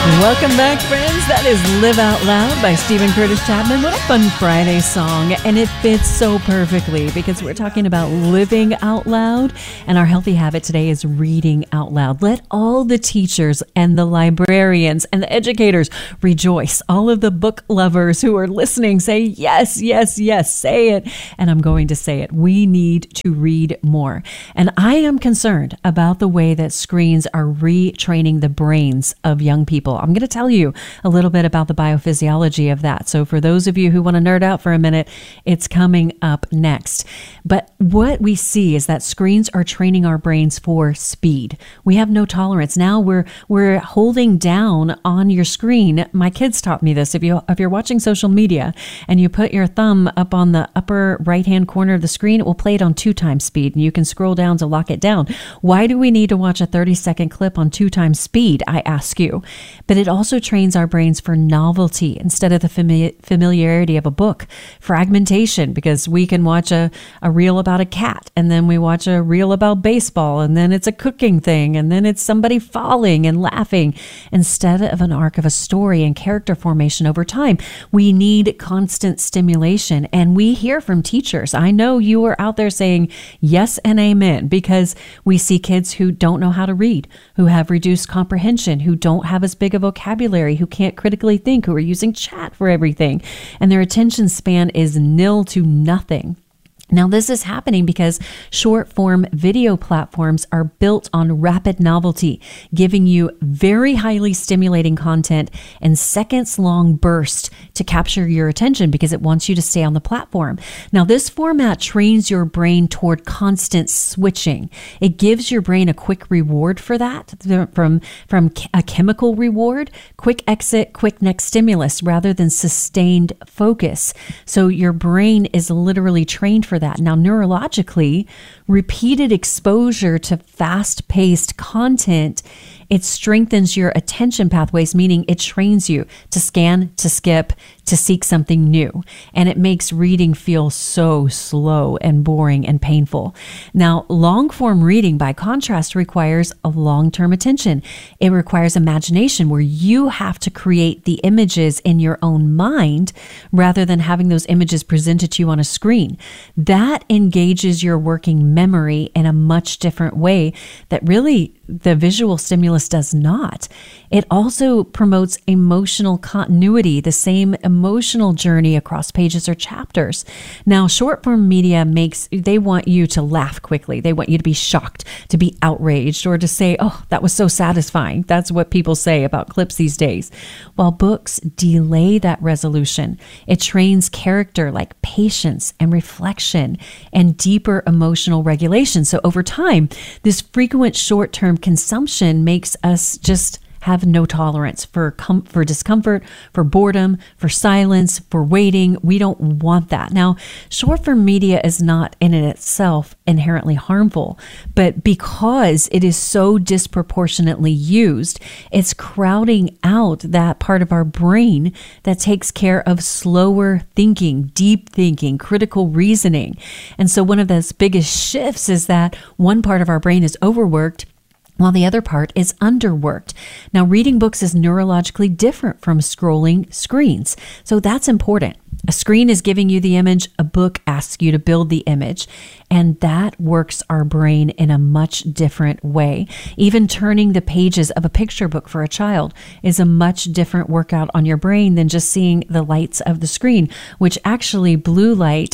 Welcome back, friends. That is Live Out Loud by Stephen Curtis Chapman. What a fun Friday song. And it fits so perfectly because we're talking about living out loud. And our healthy habit today is reading out loud. Let all the teachers and the librarians and the educators rejoice. All of the book lovers who are listening say, yes, yes, yes, say it. And I'm going to say it. We need to read more. And I am concerned about the way that screens are retraining the brains of young people. I'm going to tell you a little bit about the biophysiology of that. So for those of you who want to nerd out for a minute, it's coming up next. But what we see is that screens are training our brains for speed. We have no tolerance. Now we're holding down on your screen. My kids taught me this. If you're watching social media and you put your thumb up on the upper right-hand corner of the screen, it will play it on 2 times speed, and you can scroll down to lock it down. Why do we need to watch a 30-second clip on 2 times speed, I ask you? But it also trains our brains for novelty instead of the familiarity of a book. Fragmentation, because we can watch a reel about a cat, and then we watch a reel about baseball, and then it's a cooking thing, and then it's somebody falling and laughing, instead of an arc of a story and character formation over time. We need constant stimulation, and we hear from teachers. I know you are out there saying yes and amen, because we see kids who don't know how to read, who have reduced comprehension, who don't have as big a vocabulary, who can't critically think, who are using chat for everything, and their attention span is nil to nothing. Now, this is happening because short-form video platforms are built on rapid novelty, giving you very highly stimulating content and seconds-long bursts to capture your attention because it wants you to stay on the platform. Now, this format trains your brain toward constant switching. It gives your brain a quick reward for that, from a chemical reward, quick exit, quick next stimulus, rather than sustained focus. So your brain is literally trained for that. Now, neurologically, repeated exposure to fast-paced content, it strengthens your attention pathways, meaning it trains you to scan, to skip, to seek something new. And it makes reading feel so slow and boring and painful. Now, long-form reading, by contrast, requires a long-term attention. It requires imagination, where you have to create the images in your own mind rather than having those images presented to you on a screen. That engages your working memory in a much different way that really the visual stimulus does not. It also promotes emotional continuity, the same emotional journey across pages or chapters. Now, short form media they want you to laugh quickly. They want you to be shocked, to be outraged, or to say, oh, that was so satisfying. That's what people say about clips these days. While books delay that resolution, it trains character like patience and reflection and deeper emotional regulation. So over time, this frequent short-term consumption makes us just have no tolerance for discomfort, for boredom, for silence, for waiting. We don't want that. Now, short-form media is not in itself inherently harmful, but because it is so disproportionately used, it's crowding out that part of our brain that takes care of slower thinking, deep thinking, critical reasoning. And so one of those biggest shifts is that one part of our brain is overworked while the other part is underworked. Now, reading books is neurologically different from scrolling screens. So that's important. A screen is giving you the image. A book asks you to build the image. And that works our brain in a much different way. Even turning the pages of a picture book for a child is a much different workout on your brain than just seeing the lights of the screen, which actually blue light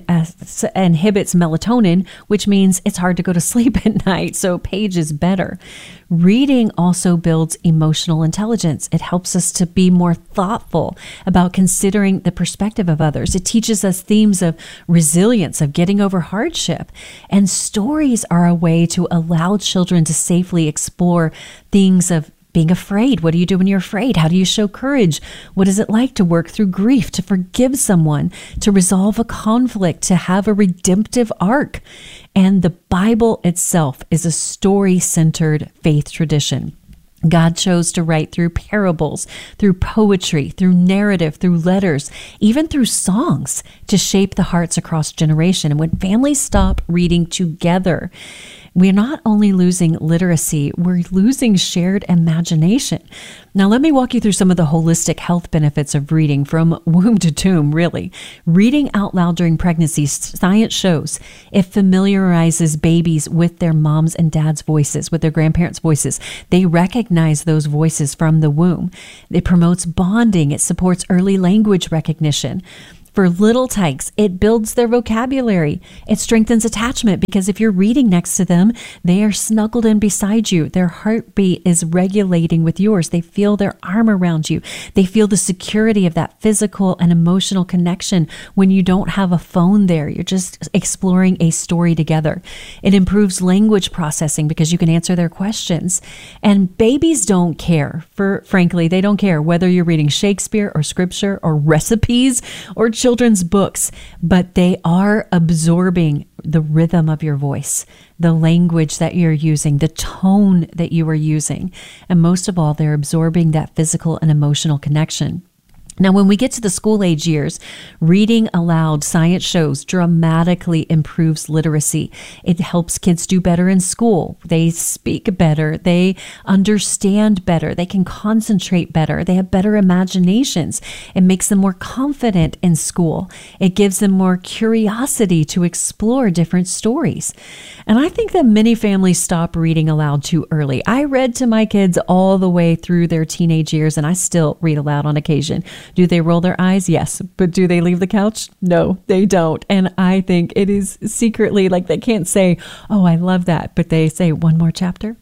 inhibits melatonin, which means it's hard to go to sleep at night. So page is better. Reading also builds emotional intelligence. It helps us to be more thoughtful about considering the perspective of others. It teaches us themes of resilience, of getting over hardship. And stories are a way to allow children to safely explore things of being afraid. What do you do when you're afraid? How do you show courage? What is it like to work through grief, to forgive someone, to resolve a conflict, to have a redemptive arc? And the Bible itself is a story-centered faith tradition. God chose to write through parables, through poetry, through narrative, through letters, even through songs to shape the hearts across generation. And when families stop reading together, we're not only losing literacy, we're losing shared imagination. Now, let me walk you through some of the holistic health benefits of reading from womb to tomb, really. Reading out loud during pregnancy, science shows it familiarizes babies with their moms and dads' voices, with their grandparents' voices. They recognize those voices from the womb. It promotes bonding. It supports early language recognition. For little tykes, it builds their vocabulary. It strengthens attachment because if you're reading next to them, they are snuggled in beside you. Their heartbeat is regulating with yours. They feel their arm around you. They feel the security of that physical and emotional connection when you don't have a phone there. You're just exploring a story together. It improves language processing because you can answer their questions. And babies don't care. Frankly, they don't care whether you're reading Shakespeare or scripture or recipes or children's books, but they are absorbing the rhythm of your voice, the language that you're using, the tone that you are using. And most of all, they're absorbing that physical and emotional connection. Now, when we get to the school age years, reading aloud, science shows, dramatically improves literacy. It helps kids do better in school. They speak better. They understand better. They can concentrate better. They have better imaginations. It makes them more confident in school. It gives them more curiosity to explore different stories. And I think that many families stop reading aloud too early. I read to my kids all the way through their teenage years, and I still read aloud on occasion. Do they roll their eyes? Yes. But do they leave the couch? No, they don't. And I think it is secretly like they can't say, oh, I love that. But they say, one more chapter,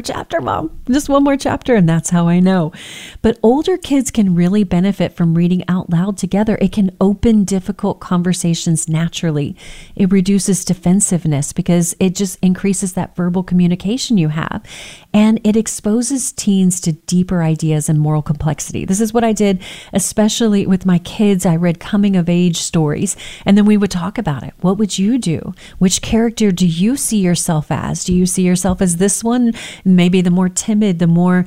Mom, just one more chapter. And that's how I know. But older kids can really benefit from reading out loud together. It can open difficult conversations naturally. It reduces defensiveness because it just increases that verbal communication you have. And it exposes teens to deeper ideas and moral complexity. This is what I did, especially with my kids. I read coming of age stories, and then we would talk about it. What would you do? Which character do you see yourself as? Do you see yourself as this one? Maybe the more timid, the more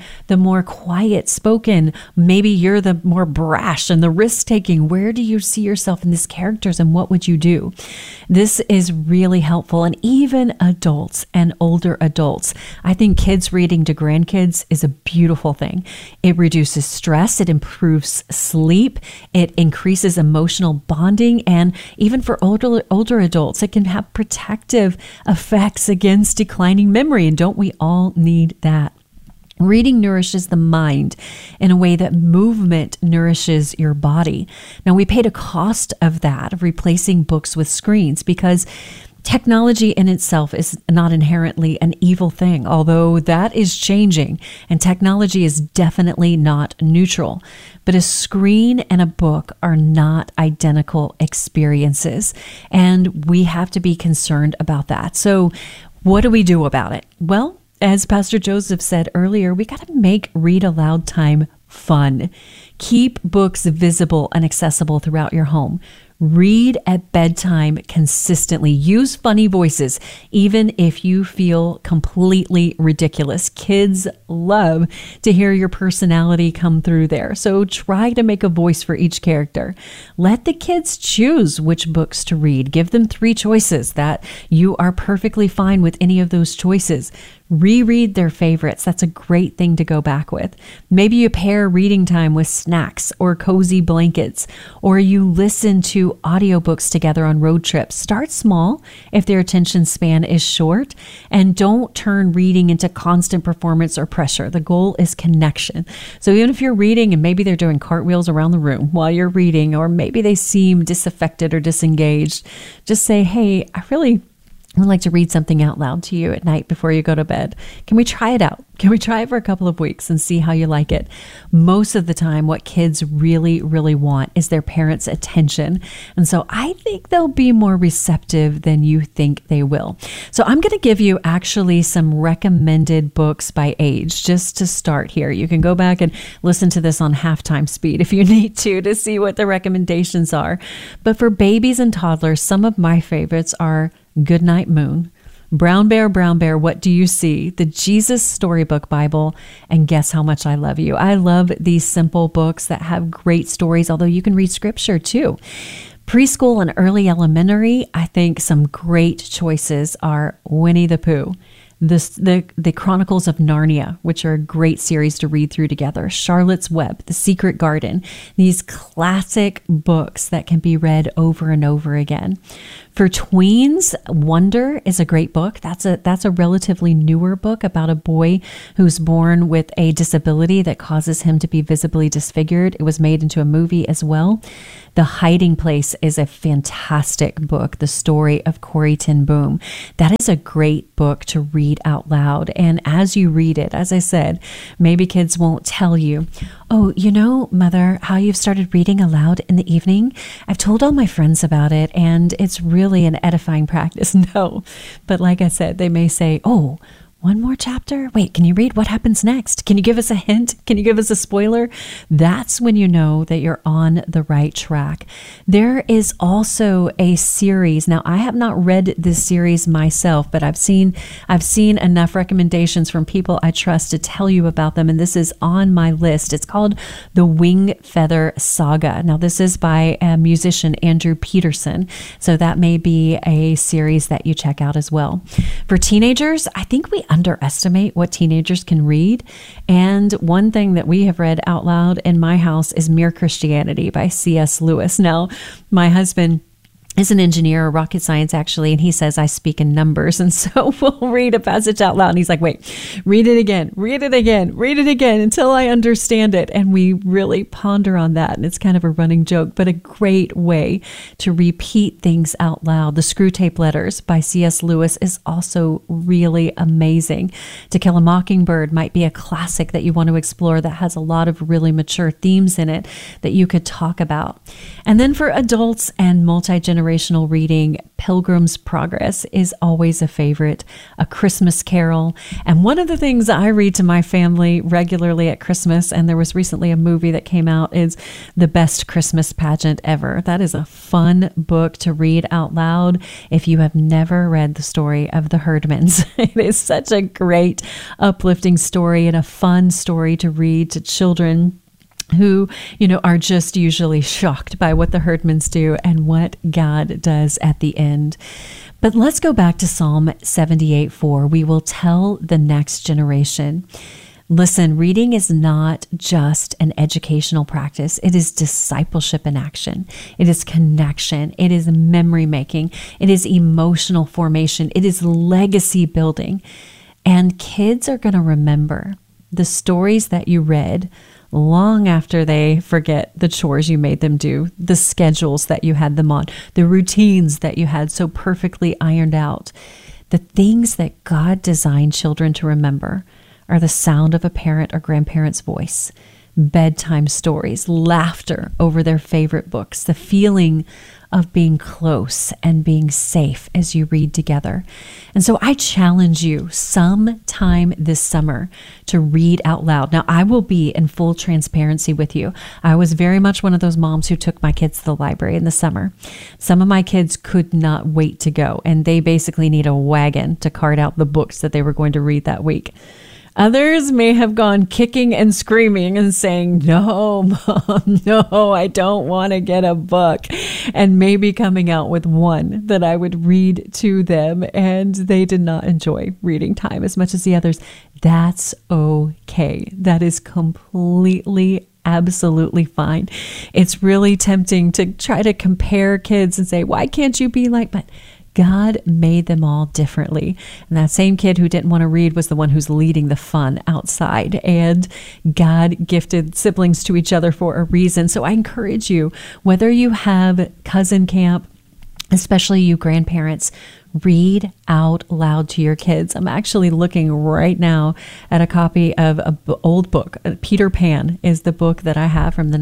quiet spoken. Maybe you're the more brash and the risk taking. Where do you see yourself in these characters, and what would you do? This is really helpful. And even adults and older adults, I think kids reading to grandkids is a beautiful thing. It reduces stress. It improves sleep. It increases emotional bonding. And even for older adults, it can have protective effects against declining memory. And don't we all need that? Reading nourishes the mind in a way that movement nourishes your body. Now, we paid a cost of that, of replacing books with screens, because technology in itself is not inherently an evil thing, although that is changing, and technology is definitely not neutral. But a screen and a book are not identical experiences, and we have to be concerned about that. So what do we do about it? Well, as Pastor Joseph said earlier, we got to make read aloud time fun. Keep books visible and accessible throughout your home. Read at bedtime consistently. Use funny voices, even if you feel completely ridiculous. Kids love to hear your personality come through there. So try to make a voice for each character. Let the kids choose which books to read. Give them 3 choices that you are perfectly fine with any of those choices. Reread their favorites. That's a great thing to go back with. Maybe you pair reading time with snacks or cozy blankets, or you listen to audiobooks together on road trips. Start small if their attention span is short, and don't turn reading into constant performance or pressure. The goal is connection. So even if you're reading and maybe they're doing cartwheels around the room while you're reading, or maybe they seem disaffected or disengaged, just say, hey, I would like to read something out loud to you at night before you go to bed. Can we try it out? Can we try it for a couple of weeks and see how you like it? Most of the time, what kids really, really want is their parents' attention. And so I think they'll be more receptive than you think they will. So I'm going to give you actually some recommended books by age just to start here. You can go back and listen to this on halftime speed if you need to see what the recommendations are. But for babies and toddlers, some of my favorites are Goodnight Moon, Brown Bear, What Do You See?, the Jesus Storybook Bible, and Guess How Much I Love You. I love these simple books that have great stories, although you can read scripture too. Preschool and early elementary, I think some great choices are Winnie the Pooh, the Chronicles of Narnia, which are a great series to read through together, Charlotte's Web, The Secret Garden, these classic books that can be read over and over again. For tweens, Wonder is a great book. That's a relatively newer book about a boy who's born with a disability that causes him to be visibly disfigured. It was made into a movie as well. The Hiding Place is a fantastic book, the story of Corrie ten Boom. That is a great book to read out loud. And as you read it, as I said, maybe kids won't tell you, oh, you know, Mother, how you've started reading aloud in the evening? I've told all my friends about it, and it's really an edifying practice. No, but like I said, they may say, oh, one more chapter? Wait, can you read what happens next? Can you give us a hint? Can you give us a spoiler? That's when you know that you're on the right track. There is also a series. Now, I have not read this series myself, but I've seen enough recommendations from people I trust to tell you about them, and this is on my list. It's called The Wing Feather Saga. Now, this is by a musician, Andrew Peterson, so that may be a series that you check out as well. For teenagers, I think we underestimate what teenagers can read. And one thing that we have read out loud in my house is Mere Christianity by C.S. Lewis. Now, my husband is an engineer, rocket science actually, and he says I speak in numbers. And so we'll read a passage out loud and he's like, wait, read it again, read it again, read it again until I understand it. And we really ponder on that. And it's kind of a running joke, but a great way to repeat things out loud. The Screwtape Letters by C.S. Lewis is also really amazing. To Kill a Mockingbird might be a classic that you want to explore that has a lot of really mature themes in it that you could talk about. And then for adults and multi-generational reading, Pilgrim's Progress is always a favorite, A Christmas Carol. And one of the things I read to my family regularly at Christmas, and there was recently a movie that came out, is The Best Christmas Pageant Ever. That is a fun book to read out loud if you have never read the story of the Herdmans. It is such a great, uplifting story and a fun story to read to children who, are just usually shocked by what the Herdmans do and what God does at the end. But let's go back to Psalm 78:4. We will tell the next generation. Listen, reading is not just an educational practice. It is discipleship in action. It is connection. It is memory making. It is emotional formation. It is legacy building. And kids are going to remember the stories that you read long after they forget the chores you made them do, the schedules that you had them on, the routines that you had so perfectly ironed out. The things that God designed children to remember are the sound of a parent or grandparent's voice, bedtime stories, laughter over their favorite books, the feeling of being close and being safe as you read together. And so I challenge you sometime this summer to read out loud. Now, I will be in full transparency with you. I was very much one of those moms who took my kids to the library in the summer. Some of my kids could not wait to go, and they basically need a wagon to cart out the books that they were going to read that week. Others may have gone kicking and screaming and saying, no, Mom, no, I don't want to get a book. And maybe coming out with one that I would read to them, and they did not enjoy reading time as much as the others. That's okay. That is completely absolutely fine. It's really tempting to try to compare kids and say, why can't you be like, but God made them all differently. And that same kid who didn't want to read was the one who's leading the fun outside. And God gifted siblings to each other for a reason. So I encourage you, whether you have cousin camp, especially you grandparents, read out loud to your kids. I'm actually looking right now at a copy of an old book. Peter Pan is the book that I have from the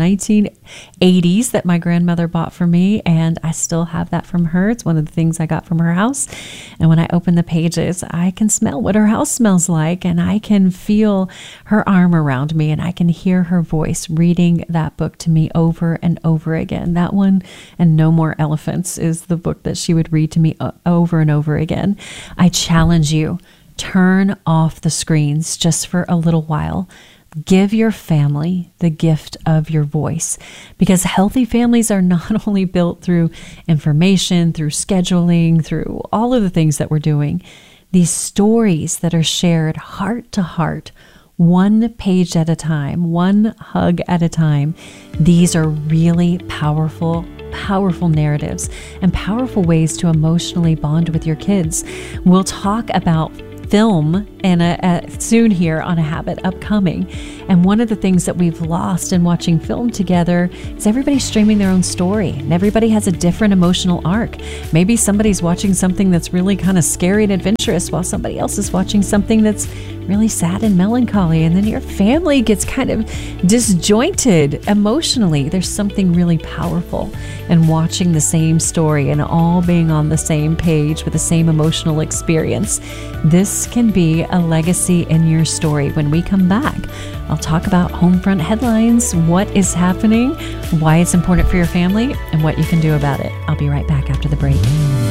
1980s that my grandmother bought for me, and I still have that from her. It's one of the things I got from her house. And when I open the pages, I can smell what her house smells like, and I can feel her arm around me, and I can hear her voice reading that book to me over and over again. That one and No More Elephants is the book that she would read to me over and over again. I challenge you, turn off the screens just for a little while. Give your family the gift of your voice, because healthy families are not only built through information, through scheduling, through all of the things that we're doing. These stories that are shared heart to heart, one page at a time, one hug at a time, these are really powerful narratives and powerful ways to emotionally bond with your kids. We'll talk about film and soon here on A Habit upcoming. And one of the things that we've lost in watching film together is everybody's streaming their own story, and everybody has a different emotional arc. Maybe somebody's watching something that's really kind of scary and adventurous while somebody else is watching something that's really sad and melancholy, and then your family gets kind of disjointed emotionally. There's something really powerful in watching the same story and all being on the same page with the same emotional experience. This can be a legacy in your story. When we come back, I'll talk about Homefront headlines, what is happening, why it's important for your family, and what you can do about it. I'll be right back after the break.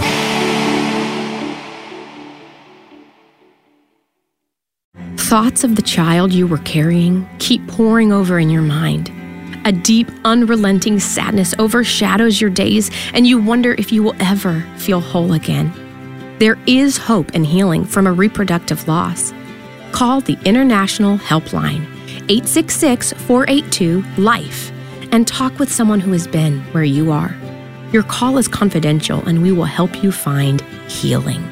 Thoughts of the child you were carrying keep pouring over in your mind. A deep, unrelenting sadness overshadows your days, and you wonder if you will ever feel whole again. There is hope and healing from a reproductive loss. Call the International Helpline, 866-482-LIFE, and talk with someone who has been where you are. Your call is confidential, and we will help you find healing.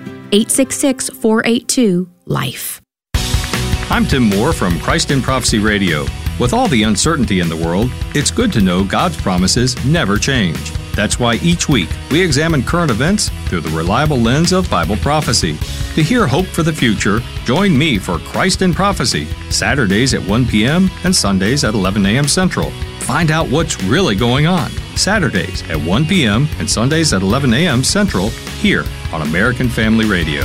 866-482-LIFE. I'm Tim Moore from Christ in Prophecy Radio. With all the uncertainty in the world, it's good to know God's promises never change. That's why each week we examine current events through the reliable lens of Bible prophecy. To hear hope for the future, join me for Christ in Prophecy, Saturdays at 1 p.m. and Sundays at 11 a.m. Central. Find out what's really going on. Saturdays at 1 p.m. and Sundays at 11 a.m. Central, here on American Family Radio.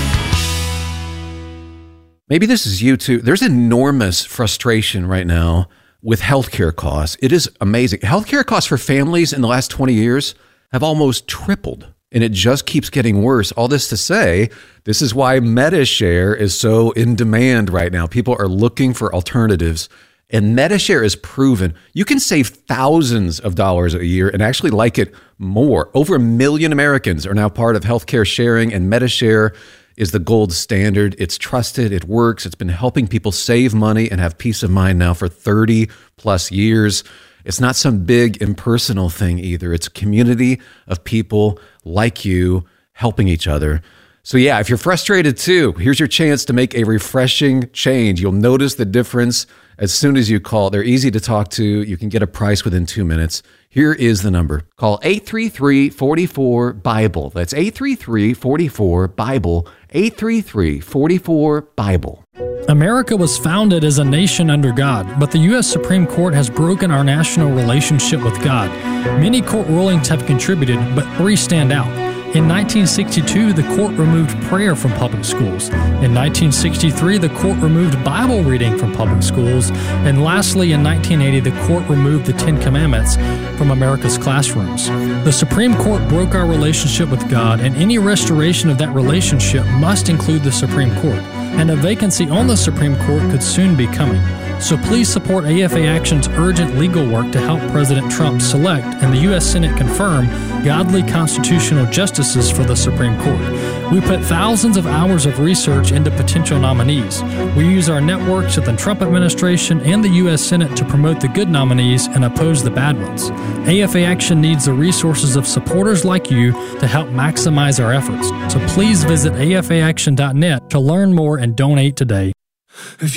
Maybe this is you too. There's enormous frustration right now with healthcare costs. It is amazing. Healthcare costs for families in the last 20 years have almost tripled, and it just keeps getting worse. All this to say, this is why Medi-Share is so in demand right now. People are looking for alternatives, and Medi-Share is proven. You can save thousands of dollars a year and actually like it more. Over 1 million Americans are now part of healthcare sharing, and Medi-Share is the gold standard. It's trusted, it works, it's been helping people save money and have peace of mind now for 30 plus years. It's not some big impersonal thing either. It's a community of people like you helping each other. So yeah, if you're frustrated too, here's your chance to make a refreshing change. You'll notice the difference as soon as you call. They're easy to talk to. You can get a price within 2 minutes. Here is the number. Call 833-44-BIBLE. That's 833-44-BIBLE. 833-44-BIBLE. America was founded as a nation under God, but the U.S. Supreme Court has broken our national relationship with God. Many court rulings have contributed, but 3 stand out. In 1962, the court removed prayer from public schools. In 1963, the court removed Bible reading from public schools. And lastly, in 1980, the court removed the 10 Commandments from America's classrooms. The Supreme Court broke our relationship with God, and any restoration of that relationship must include the Supreme Court. And a vacancy on the Supreme Court could soon be coming. So please support AFA Action's urgent legal work to help President Trump select and the U.S. Senate confirm godly constitutional justices for the Supreme Court. We put thousands of hours of research into potential nominees. We use our networks at the Trump administration and the U.S. Senate to promote the good nominees and oppose the bad ones. AFA Action needs the resources of supporters like you to help maximize our efforts. So please visit afaaction.net to learn more and donate today.